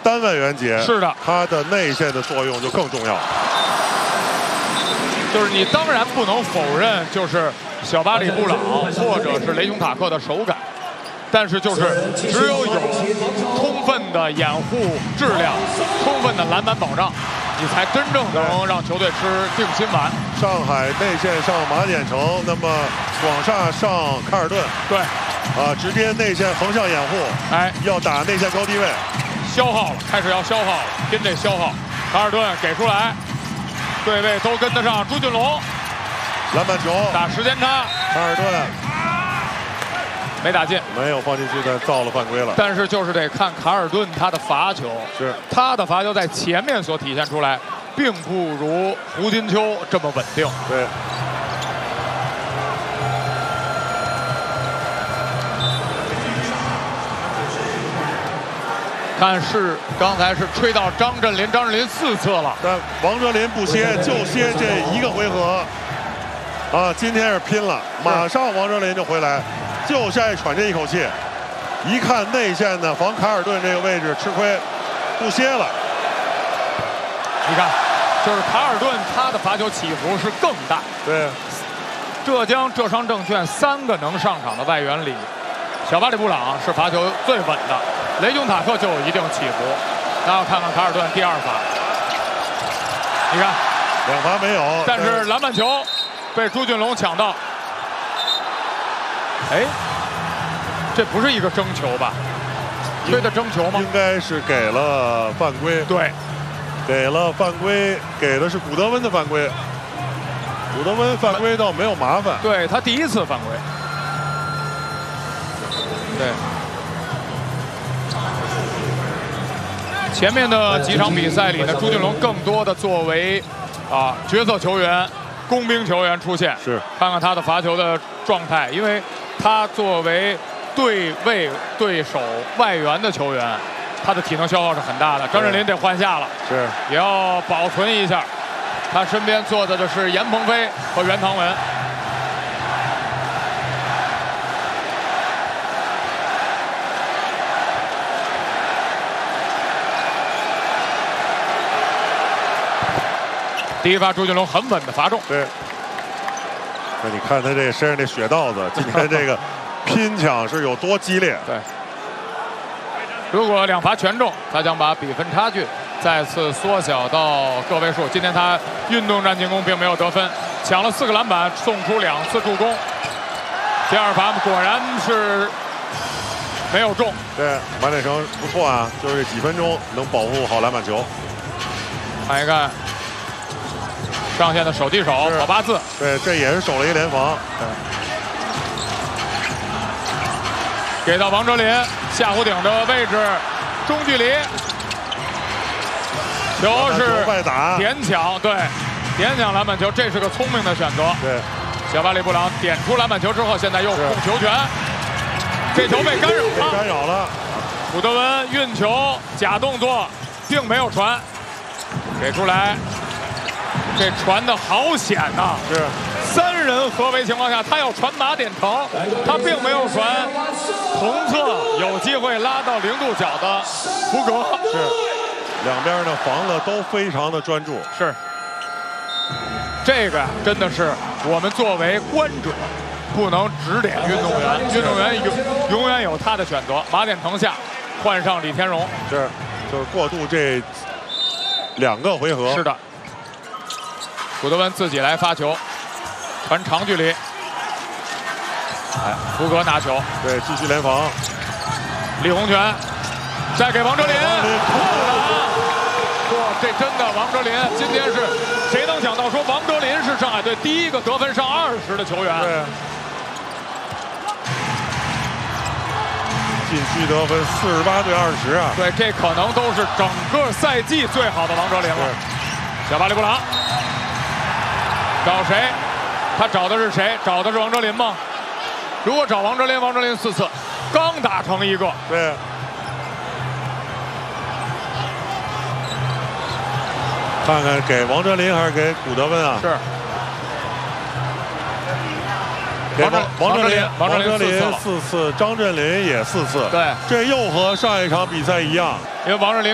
单外援节， 是的， 他的内线的作用就更重要。 就是你当然不能否认，就是小巴里布朗或者是雷雄塔克的手感，但是就是只有充分的掩护质量、充分的篮板保障，你才真正能让球队吃定心丸。 上海内线上马典成，那么广厦上卡尔顿， 对， 直接内线横向掩护， 哎， 要打内线高低位， 消耗了，开始要消耗了，拼这消耗。卡尔顿给出来，对位都跟得上，朱俊龙篮板球打时间差， 卡尔顿没打进， 没有放进去，但造了犯规了。 但是就是得看卡尔顿他的罚球， 是他的罚球在前面所体现出来，并不如胡金秋这么稳定。 对。 但是刚才是吹到张镇麟4次了， 但王哲林不歇，就歇这一个回合。今天是拼了，马上王哲林就回来，就再喘这一口气。一看内线的防卡尔顿这个位置吃亏，不歇了。 你看，就是卡尔顿他的罚球起伏是更大。 对， 浙江浙商证券3个能上场的外援里，小巴里布朗是罚球最稳的，雷雄塔克就有一定起伏。然后看看卡尔顿第2罚，你看 2罚没有， 但是篮板球被朱俊龙抢到。哎，这不是一个争球吧？吹的争球吗？ 应该是给了犯规。 对， 给了犯规，给的是古德温的犯规。古德温犯规倒没有麻烦。 对他第1次犯规。对。前面的几场比赛里呢，朱俊龙更多的作为角色球员、工兵球员出现。 是， 看看他的罚球的状态，因为他作为对位对手外援的球员，他的体能消耗是很大的。张镇麟得换下了， 是， 也要保存一下。他身边坐的是严鹏飞和袁唐文。第1罚朱俊龙很稳的罚中。 对。那你看他这身上这血道子，今天这个拼抢是有多激烈？ 对。如果2罚全中，他将把比分差距再次缩小到个位数。今天他运动战进攻并没有得分，抢了4个篮板，送出2次助攻。第2罚果然是没有中。 对，马典成不错啊，就是几分钟能保护好篮板球。 看一看。上线的手递手跑8字， 对，这也是守了一联防。 给到王哲林下弧顶的位置，中距离，球是外打点抢，对，点抢篮板球，这是个聪明的选择。 对， 小巴里布朗点出篮板球之后，现在又控球权，这球被干扰了。 被干扰了。 古德温运球假动作，并没有传，给出来。这传的好险呐！ 是 3人合围情况下，他要传马典成，他并没有传同侧有机会拉到0度角的福格。 是，两边呢防的都非常的专注。 是，这个真的是我们作为观者不能指点运动员，运动员永远有他的选择。马典成下，换上李天荣。 是，就是过渡这2个回合。 是的。古德温自己来发球，传长距离。福格拿球， 对，继续联防。 李洪权再给王哲林，哇，这真的王哲林今天是谁能想到说王哲林是上海队第1个得分上20的球员？ 对，禁区得分48对20啊！ 对，这可能都是整个赛季最好的王哲林了。小巴里布朗。找谁？他找的是谁？找的是王哲林吗？如果找王哲林，王哲林4次，刚打成1个。 对。看看给王哲林还是给古德温啊？ 是。 给王哲林 4 次，张镇麟也4次。 对， 这又和上一场比赛一样， 因为王哲林。